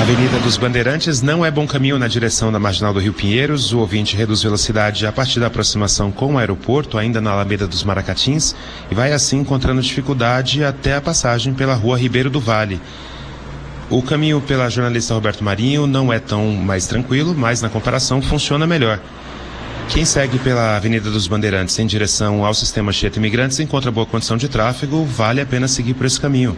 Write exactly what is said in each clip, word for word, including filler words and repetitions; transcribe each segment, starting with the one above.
Avenida dos Bandeirantes não é bom caminho na direção da Marginal do Rio Pinheiros. O ouvinte reduz velocidade a partir da aproximação com o aeroporto, ainda na Alameda dos Maracatins, e vai assim encontrando dificuldade até a passagem pela Rua Ribeiro do Vale. O caminho pela jornalista Roberto Marinho não é tão mais tranquilo, mas na comparação funciona melhor. Quem segue pela Avenida dos Bandeirantes em direção ao sistema Anchieta Imigrantes encontra boa condição de tráfego, vale a pena seguir por esse caminho.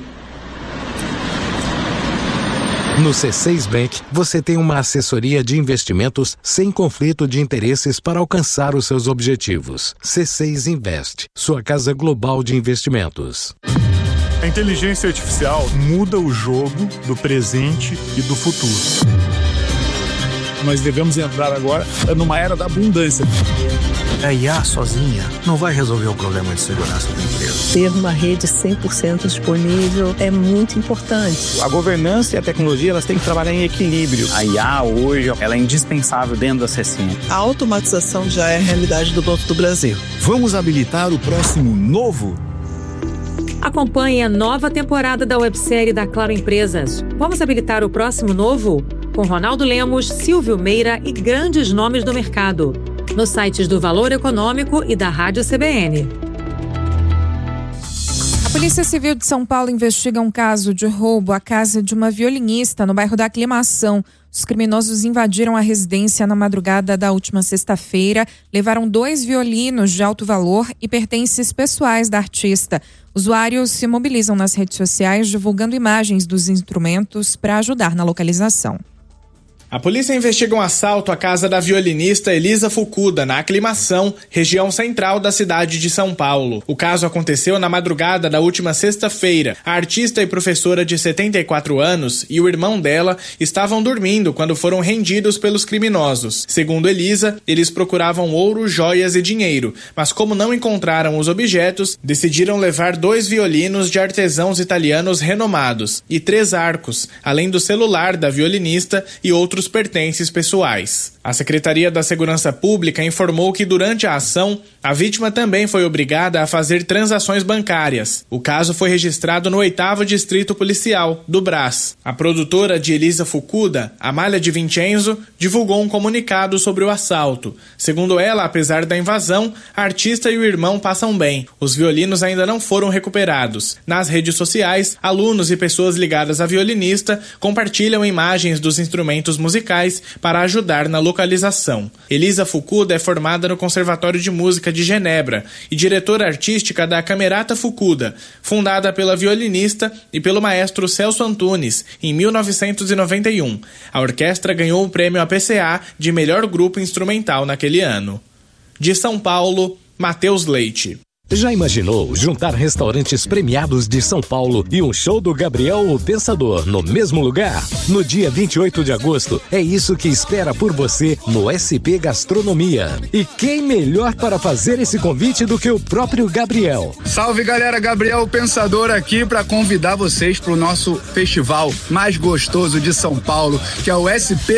No C seis Bank, você tem uma assessoria de investimentos sem conflito de interesses para alcançar os seus objetivos. C seis Invest, sua casa global de investimentos. A inteligência artificial muda o jogo do presente e do futuro. Nós devemos entrar agora numa era da abundância. A I A sozinha não vai resolver o problema de segurança da empresa. Ter uma rede cem por cento disponível é muito importante. A governança e a tecnologia, elas têm que trabalhar em equilíbrio. A I A hoje, ela é indispensável dentro da C C I M. A automatização já é a realidade do Banco do Brasil. Vamos habilitar o próximo novo? Acompanhe a nova temporada da websérie da Claro Empresas. Vamos habilitar o próximo novo? Com Ronaldo Lemos, Silvio Meira e grandes nomes do mercado. Nos sites do Valor Econômico e da Rádio C B N. A Polícia Civil de São Paulo investiga um caso de roubo à casa de uma violinista no bairro da Aclimação. Os criminosos invadiram a residência na madrugada da última sexta-feira, levaram dois violinos de alto valor e pertences pessoais da artista. Usuários se mobilizam nas redes sociais divulgando imagens dos instrumentos para ajudar na localização. A polícia investiga um assalto à casa da violinista Elisa Fukuda, na Aclimação, região central da cidade de São Paulo. O caso aconteceu na madrugada da última sexta-feira. A artista e professora de setenta e quatro anos e o irmão dela estavam dormindo quando foram rendidos pelos criminosos. Segundo Elisa, eles procuravam ouro, joias e dinheiro, mas como não encontraram os objetos, decidiram levar dois violinos de artesãos italianos renomados e três arcos, além do celular da violinista e outros pertences pessoais. A Secretaria da Segurança Pública informou que durante a ação, a vítima também foi obrigada a fazer transações bancárias. O caso foi registrado no oitavo Distrito Policial, do Brás. A produtora de Elisa Fukuda, Amália Di Vincenzo, divulgou um comunicado sobre o assalto. Segundo ela, apesar da invasão, a artista e o irmão passam bem. Os violinos ainda não foram recuperados. Nas redes sociais, alunos e pessoas ligadas à violinista compartilham imagens dos instrumentos musicais para ajudar na localização. Elisa Fukuda é formada no Conservatório de Música de Genebra e diretora artística da Camerata Fukuda, fundada pela violinista e pelo maestro Celso Antunes em mil novecentos e noventa e um. A orquestra ganhou o prêmio A P C A de melhor grupo instrumental naquele ano. De São Paulo, Matheus Leite. Já imaginou juntar restaurantes premiados de São Paulo e um show do Gabriel o Pensador no mesmo lugar? No dia vinte e oito de agosto, é isso que espera por você no S P Gastronomia. E quem melhor para fazer esse convite do que o próprio Gabriel? Salve galera, Gabriel o Pensador aqui para convidar vocês para o nosso festival mais gostoso de São Paulo, que é o S P